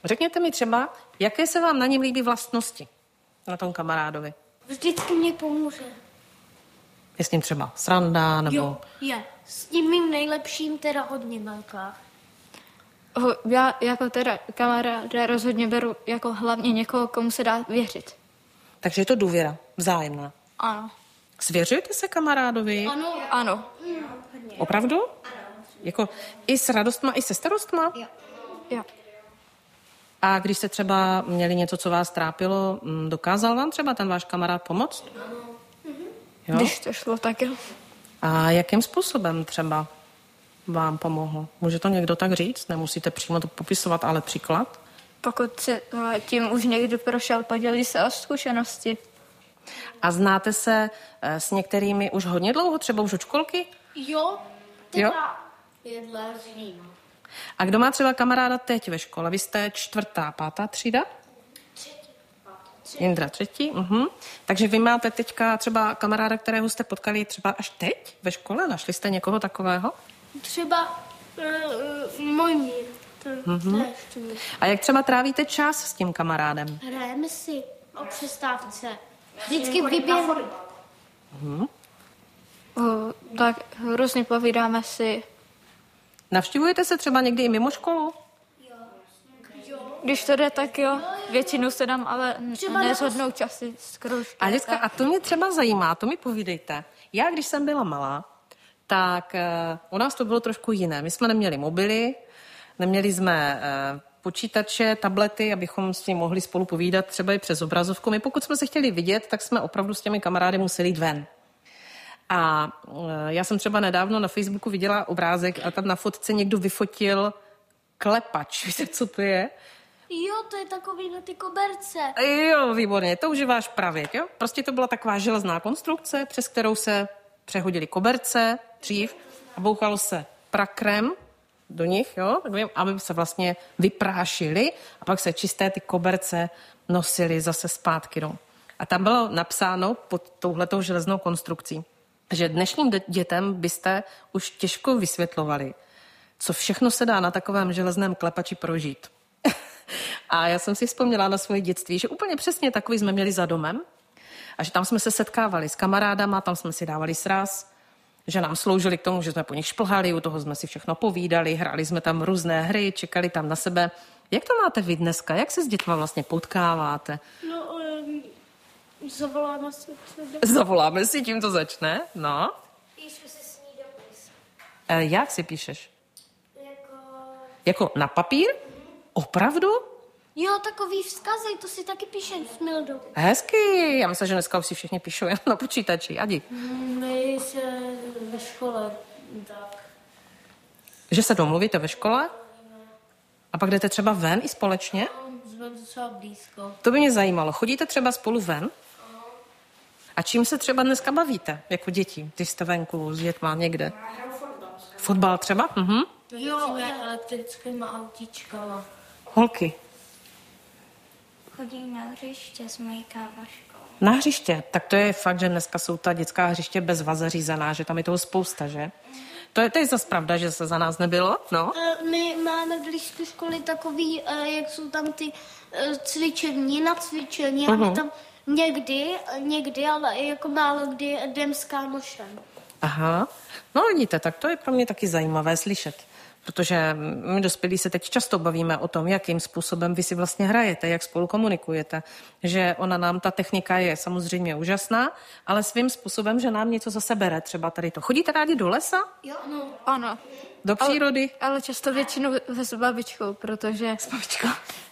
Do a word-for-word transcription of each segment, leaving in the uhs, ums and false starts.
Řekněte mi třeba, jaké se vám na něm líbí vlastnosti, na tom kamarádovi. Vždycky mě pomůže. Je s ním třeba sranda, nebo... Jo, je. S tím mým nejlepším teda hodně velká. Já jako teda kamaráda rozhodně beru jako hlavně někoho, komu se dá věřit. Takže je to důvěra, vzájemná. Ano. Svěřujete se kamarádovi? Ano. Ano. Opravdu? Ano. Jako i s radostma, i se starostma? Jo. Jo. A když jste třeba měli něco, co vás trápilo, dokázal vám třeba ten váš kamarád pomoct? Jo? Když to šlo, tak jo. A jakým způsobem třeba vám pomohl? Může to někdo tak říct? Nemusíte přímo to popisovat, ale příklad? Pokud se tím už někdo prošel, podělí se o zkušenosti. A znáte se s některými už hodně dlouho, třeba už od školky? Jo, teda jedle zním. A kdo má třeba kamaráda teď ve škole? Vy jste čtvrtá, pátá třída? Třetí. Jindra třetí, uh-huh. Takže vy máte teďka třeba kamaráda, kterého jste potkali třeba až teď ve škole? Našli jste někoho takového? Třeba uh, můj mír. To, uh-huh. to je ještě mír. A jak třeba trávíte čas s tím kamarádem? Hrajeme si o přestávce. Vždycky vyběhnu. Uh-huh. O, tak různě povídáme si. Navštěvujete se třeba někdy i mimo školu? Když to jde, tak jo. Většinou se dám, ale Třeba nezhodnou časy s kroužky. A děcka, a to mě třeba zajímá, to mi povídejte. Já, když jsem byla malá, tak uh, u nás to bylo trošku jiné. My jsme neměli mobily, neměli jsme uh, počítače, tablety, abychom s tím mohli spolu povídat třeba i přes obrazovku. My pokud jsme se chtěli vidět, tak jsme opravdu s těmi kamarády museli jít ven. A uh, já jsem třeba nedávno na Facebooku viděla obrázek a tam na fotce někdo vyfotil klepač. Víte, co to je? Jo, to je takový na ty koberce. Jo, výborně, to už je váš pravěk, jo? Prostě to byla taková železná konstrukce, přes kterou se přehodily koberce dřív a bouchalo se prakrem do nich, jo? Takovým, aby se vlastně vyprášily a pak se čisté ty koberce nosily zase zpátky, no. A tam bylo napsáno pod touhletou železnou konstrukcí, že dnešním dětem byste už těžko vysvětlovali, co všechno se dá na takovém železném klepači prožít. A já jsem si vzpomněla na svoje dětství, že úplně přesně takový jsme měli za domem a že tam jsme se setkávali s kamarádama, tam jsme si dávali sraz, že nám sloužili k tomu, že jsme po nich šplhali, u toho jsme si všechno povídali, hráli jsme tam různé hry, čekali tam na sebe. Jak to máte vy dneska? Jak se s dětma vlastně potkáváte? No, um, zavoláme si. Zavoláme si, tím to začne, no. Píšu si s ní dopis. E, jak si píšeš? Jako... Jako na papír? Opravdu? Jo, takový vzkazy, to si taky píšem s Mildou. Hezky. Já myslím, že dneska už si všichni píšou jen na počítači. Adi. My se ve škole, tak. Že se domluvíte ve škole? A pak jdete třeba ven i společně? Jsme docela blízko. To by mě zajímalo. Chodíte třeba spolu ven? A čím se třeba dneska bavíte, jako děti, když jste venku s dětma někde? Fotbal třeba? Mhm. Jo, elektrickýma autíčkama. Holky. Chodím na hřiště s mojí kámoškou. Na hřiště. Tak to je fakt, že dneska jsou ta dětská hřiště bez vaze řízená, že tam je toho spousta, že? To je, to je zase pravda, že se za nás nebylo, no? My máme blízko školy takový, jak jsou tam ty cvičení na cvičení, uh-huh. A my tam někdy, někdy, ale jako málo kdy jdem s kámošem. Aha. No vidíte, tak to je pro mě taky zajímavé slyšet. Protože my dospělí se teď často bavíme o tom, jakým způsobem vy si vlastně hrajete, jak spolu komunikujete. Že ona nám, ta technika je samozřejmě úžasná, ale svým způsobem, že nám něco zase bere, třeba tady to. Chodíte rádi do lesa? Jo, no. Ano. Do přírody? Ale, ale často většinou s babičkou, protože... S babičkou?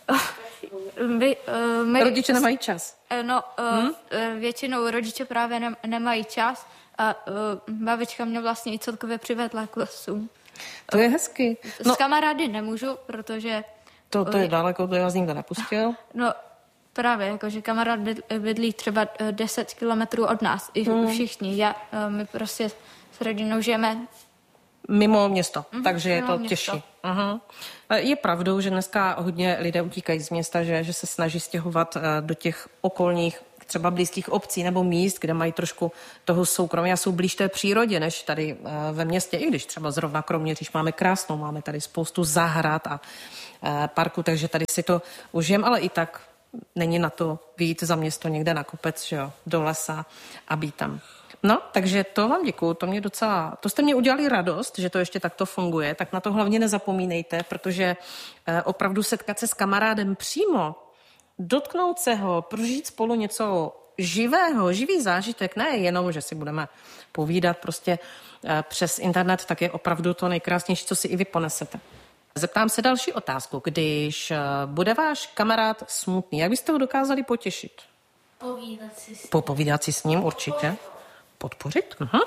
My, uh, my, Rodiče nemají čas? No, uh, hmm? většinou rodiče právě ne, nemají čas a uh, babička mě vlastně i celkově přivedla k lesům. To je hezky. No, s kamarády nemůžu, protože... To, to je daleko, to já z nikdo nepustil. No právě, jakože kamarád bydlí třeba deset kilometrů od nás, i hmm. všichni. Já, my prostě s rodinou žijeme... Mimo město, mm, takže je to město. těžší. Uh-huh. Je pravdou, že dneska hodně lidé utíkají z města, že, že se snaží stěhovat do těch okolních, třeba blízkých obcí nebo míst, kde mají trošku toho soukromí a jsou blíž té přírodě, než tady ve městě, i když třeba zrovna Kroměříž máme krásnou, máme tady spoustu zahrad a parku, takže tady si to užijem, ale i tak není na to vyjít za město někde na kopec, že jo, do lesa a být tam. No, takže to vám děkuju, to mě docela, to jste mě udělali radost, že to ještě takto funguje, tak na to hlavně nezapomínejte, protože eh, opravdu setkat se s kamarádem přímo, dotknout se ho, prožít spolu něco živého, živý zážitek, ne jenom, že si budeme povídat prostě eh, přes internet, tak je opravdu to nejkrásnější, co si i vy ponesete. Zeptám se další otázku. Když eh, bude váš kamarád smutný, jak byste ho dokázali potěšit? Povídat si s Popovídat si s ním určitě. Podpořit? Aha.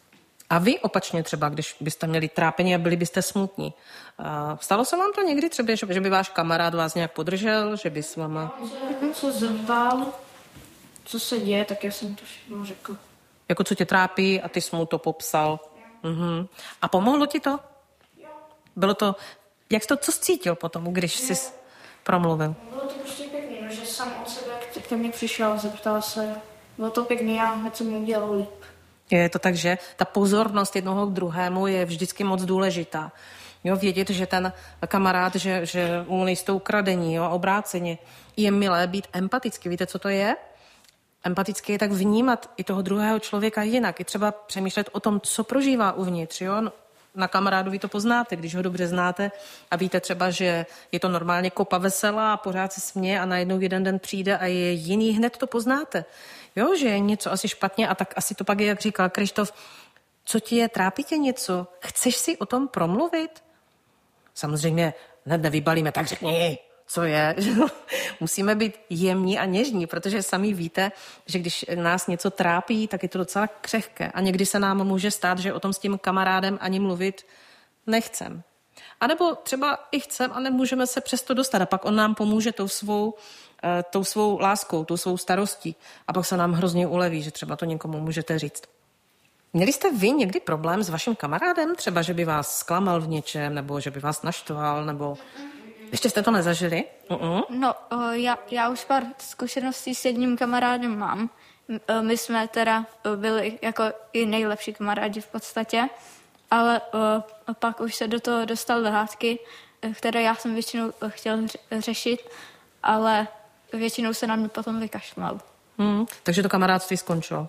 A vy opačně třeba, když byste měli trápení a byli byste smutní. Stalo se vám to někdy třeba, že by váš kamarád vás nějak podržel, že by s váma... Jsem se zeptal, co se děje, tak já jsem to všechno řekl. Jako co tě trápí a ty jsi mu to popsal. Mhm. A pomohlo ti to? Bylo to... Jak jsi to, co jsi cítil potom, když jsi promluvil? Bylo to prostě pěkný, no, že sám od sebe ke mně přišel, zeptal se. Bylo to pěkný a hned jsem mi udělal líp. Je to tak, že ta pozornost jednoho k druhému je vždycky moc důležitá. Jo, vědět, že ten kamarád, že, že mu nejsou ukradení, jo, obráceně. Je milé být empatický. Víte, co to je? Empaticky je tak vnímat i toho druhého člověka jinak. I třeba přemýšlet o tom, co prožívá uvnitř. Jo? Na kamarádu to poznáte, když ho dobře znáte a víte třeba, že je to normálně kopa veselá a pořád se směje a najednou jeden den přijde a je jiný, hned to poznáte. Jo, že je něco asi špatně a tak asi to pak je, jak říkal Krištof, co ti je, trápí tě něco? Chceš si o tom promluvit? Samozřejmě hned nevybalíme, tak řekni, co je. Musíme být jemní a něžní, protože sami víte, že když nás něco trápí, tak je to docela křehké. A někdy se nám může stát, že o tom s tím kamarádem ani mluvit nechcem. A nebo třeba i chcem a nemůžeme se přesto dostat. A pak on nám pomůže tou svou, tou svou láskou, tou svou starostí. A pak se nám hrozně uleví, že třeba to někomu můžete říct. Měli jste vy někdy problém s vaším kamarádem? Třeba, že by vás zklamal v něčem, nebo že by vás naštval, nebo... Ještě jste to nezažili? Uh-uh. No, o, já, já už pár zkušeností s jedním kamarádem mám. M- My jsme teda byli jako i nejlepší kamarádi v podstatě, ale o, pak už se do toho dostal do hádky, které já jsem většinou chtěl řešit, ale většinou se na mě potom vykašlal. Hmm, takže to kamarádství skončilo?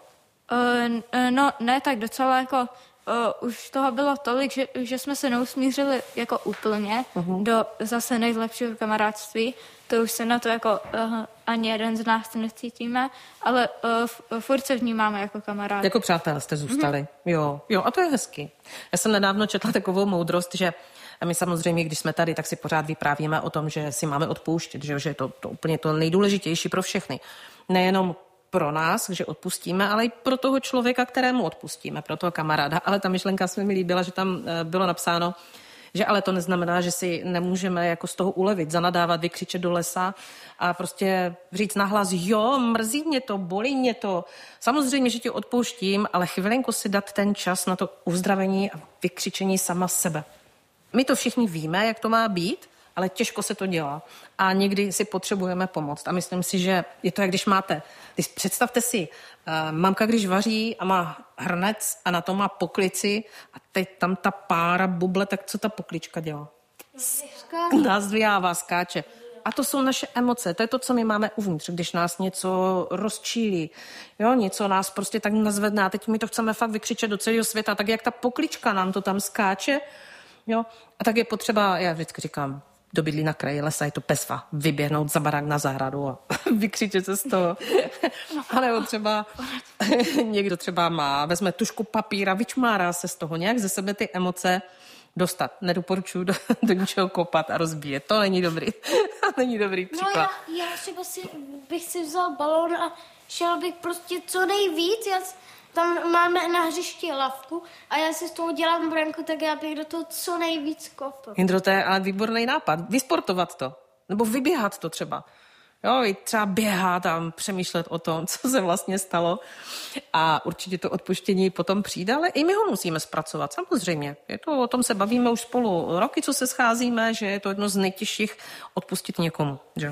Uh, no, ne, tak docela jako uh, už toho bylo tolik, že, že jsme se neusmířili jako úplně uh-huh. do zase nejlepšího kamarádství. To už se na to jako uh, ani jeden z nás necítíme, ale uh, furt se vnímáme jako kamarádi. Jako přátelé jste zůstali. Uh-huh. Jo, jo, a to je hezky. Já jsem nedávno četla takovou moudrost, že a my samozřejmě, když jsme tady, tak si pořád vyprávíme o tom, že si máme odpouštět, že, že je to, to úplně to nejdůležitější pro všechny. Nejenom pro nás, že odpustíme, ale i pro toho člověka, kterému odpustíme, pro toho kamaráda. Ale ta myšlenka se mi líbila, že tam bylo napsáno, že ale to neznamená, že si nemůžeme jako z toho ulevit, zanadávat, vykřičet do lesa a prostě říct nahlas, jo, mrzí mě to, bolí mě to. Samozřejmě, že ti odpouštím, ale chvilinku si dát ten čas na to uzdravení a vykřičení sama sebe. My to všichni víme, jak to má být, ale těžko se to dělá. A někdy si potřebujeme pomoct. A myslím si, že je to, jak když máte... Když představte si, uh, mamka, když vaří a má hrnec a na to má poklici a teď tam ta pára buble, tak co ta poklička dělá? Nazdvihává, skáče. A to jsou naše emoce, to je to, co my máme uvnitř, když nás něco rozčílí, jo, něco nás prostě tak nazvedne a teď my to chceme fakt vykřičet do celého světa, tak jak ta poklička nám to tam skáče, jo, a tak je potřeba, já vždycky říkám, do bydlí na kraji lesa, je to pesva, vyběhnout za barák na zahradu a vykřičet se z toho. A nebo třeba někdo třeba má, vezme tušku papíra, vyčmárá se z toho, nějak ze sebe ty emoce dostat. Nedoporučuji do, do ničeho kopat a rozbíjet. To není dobrý. Není dobrý příklad. No já, já třeba si, bych si vzal balón a šel bych prostě co nejvíc. Já, tam máme na hřišti lavku a já si z toho dělám branku, tak já bych do toho co nejvíc kopl. Jindro, to je ale výborný nápad. Vysportovat to. Nebo vyběhat to třeba. Jo, i třeba běhat a přemýšlet o tom, co se vlastně stalo. A určitě to odpuštění potom přijde, ale i my ho musíme zpracovat, samozřejmě. Je to, o tom se bavíme už spolu roky, co se scházíme, že je to jedno z nejtěžších odpustit někomu. Že?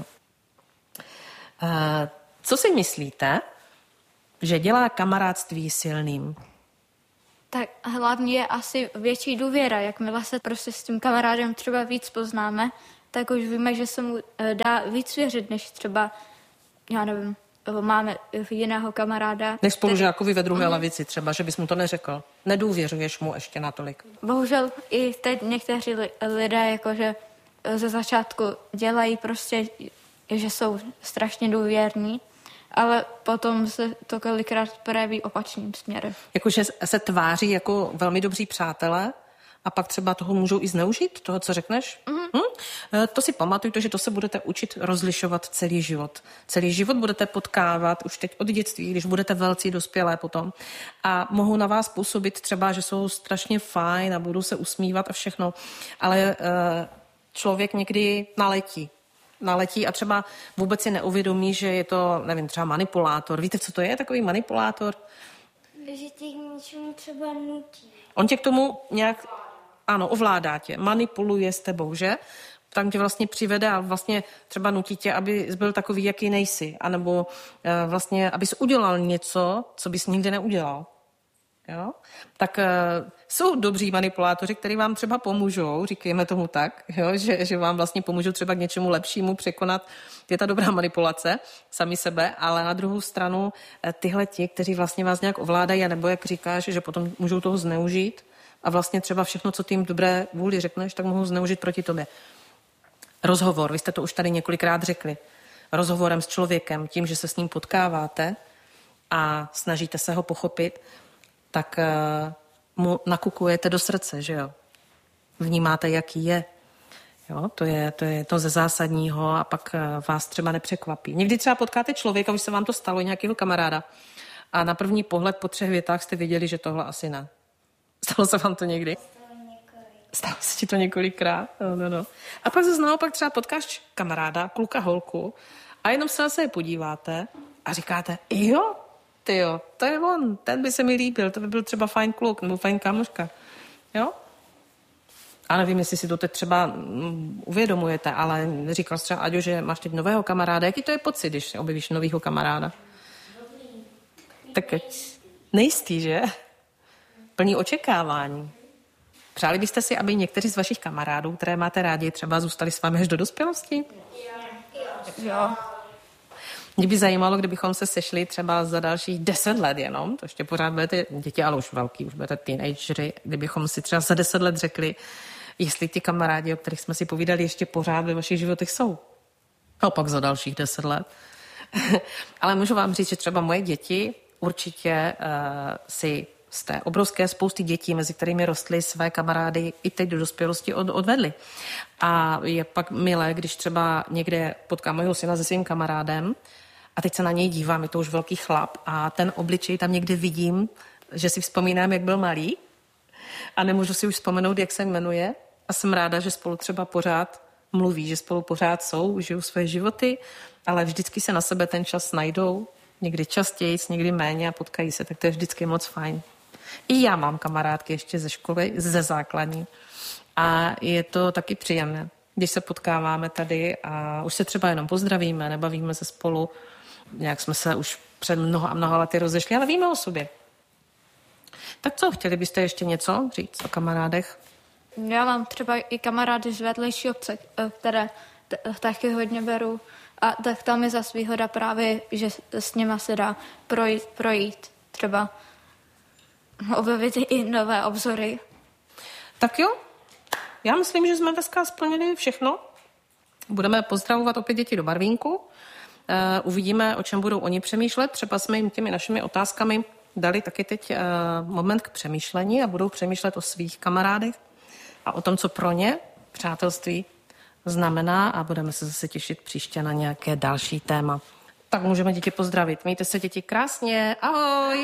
E, co si myslíte, že dělá kamarádství silným? Tak hlavně je asi větší důvěra, jakmile se prostě s tím kamarádem třeba víc poznáme tak už víme, že se mu eh, dá víc věřit, než třeba, já nevím, máme jiného kamaráda. Než spolužákovi ve druhé lavici třeba, že bys mu to neřekl. Nedůvěřuješ mu ještě natolik. Bohužel i teď někteří li- lidé jakože ze začátku dělají prostě, že jsou strašně důvěrní, ale potom se to kolikrát projeví opačným směrem. Jakože se tváří jako velmi dobří přátelé a pak třeba toho můžou i zneužít, toho, co řekneš? Mm-hmm. Hm? E, to si pamatujte, že to se budete učit rozlišovat celý život. Celý život budete potkávat už teď od dětství, když budete velcí dospělé potom. A mohou na vás působit třeba, že jsou strašně fajn a budou se usmívat a všechno. Ale e, člověk někdy naletí. naletí a třeba vůbec si neuvědomí, že je to, nevím, třeba manipulátor. Víte, co to je, takový manipulátor? Že tě k něčemu třeba nutí. On tě k tomu nějak, ano, ovládá tě, manipuluje s tebou, že? Tam tě vlastně přivede a vlastně třeba nutí tě, aby byl takový, jaký nejsi. A nebo e, vlastně, abys udělal něco, co bys nikdy neudělal. Jo? Tak e, jsou dobří manipulátoři, kteří vám třeba pomůžou, říkejme tomu tak, jo? Že, že vám vlastně pomůžou třeba k něčemu lepšímu překonat. Je ta dobrá manipulace sami sebe, ale na druhou stranu e, tyhle ti, kteří vlastně vás nějak ovládají, nebo jak říkáš, že potom můžou toho zneužít a vlastně třeba všechno, co ty jim dobré vůli řekneš, tak mohou zneužít proti tobě. Rozhovor, vy jste to už tady několikrát řekli. Rozhovorem s člověkem, tím, že se s ním potkáváte a snažíte se ho pochopit, tak uh, mu nakukujete do srdce, že jo? Vnímáte, jaký je. Jo? To je to je to ze zásadního a pak uh, vás třeba nepřekvapí. Někdy třeba potkáte člověka, už se vám to stalo, nějakého kamaráda a na první pohled po třech větách jste viděli, že tohle asi ne. Stalo se vám to někdy? Stalo se ti to několikrát? No, no, no. A pak zase naopak třeba potkáš kamaráda, kluka, holku a jenom se na sebe podíváte a říkáte, jo, tyjo, to je on, ten by se mi líbil, to by byl třeba fajn kluk nebo fajn kamoška. Jo? A nevím, jestli si to teď třeba mm, uvědomujete, ale říkal jsi třeba, Aďo, že máš teď nového kamaráda. Jaký to je pocit, když objevíš novýho kamaráda? Tak nejistý, že? Plný očekávání. Přáli byste si, aby někteří z vašich kamarádů, které máte rádi, třeba zůstali s vámi až do dospělosti? Jo. Mě by zajímalo, kdybychom se sešli třeba za dalších deset let jenom, to ještě pořád budete děti, ale už velký, už budete teenageři, kdybychom si třeba za deset let řekli, jestli ti kamarádi, o kterých jsme si povídali, ještě pořád ve vašich životech jsou. A pak za dalších deset let. Ale můžu vám říct, že třeba moje děti určitě uh, si z té obrovské spousty dětí, mezi kterými rostly, své kamarády i teď do dospělosti od, odvedly. A je pak milé, když třeba někde potkám mojho syna se svým kamarádem a teď se na něj dívám, je to už velký chlap a ten obličej tam někde vidím, že si vzpomínám, jak byl malý a nemůžu si už vzpomenout, jak se jmenuje a jsem ráda, že spolu třeba pořád mluví, že spolu pořád jsou, žijou své životy, ale vždycky se na sebe ten čas najdou, někdy častěji, někdy méně a potkají se, tak to je vždycky moc fajn. I já mám kamarádky ještě ze školy, ze základní a je to taky příjemné, když se potkáváme tady a už se třeba jenom pozdravíme, nebavíme se spolu, nějak jsme se už před mnoha a mnoha lety rozešli, ale víme o sobě. Tak co, chtěli byste ještě něco říct o kamarádech? Já mám třeba i kamarády z vedlejší obce, které t- taky hodně beru a tak tam je zas výhoda právě, že s nima se dá projít, projít třeba objevit i nové obzory. Tak jo, já myslím, že jsme dneska splnili všechno. Budeme pozdravovat opět děti do barvínku. Uh, uvidíme, o čem budou oni přemýšlet. Třeba jsme jim těmi našimi otázkami dali taky teď uh, moment k přemýšlení a budou přemýšlet o svých kamarádech a o tom, co pro ně přátelství znamená a budeme se zase těšit příště na nějaké další téma. Tak můžeme děti pozdravit. Mějte se, děti, krásně. Ahoj!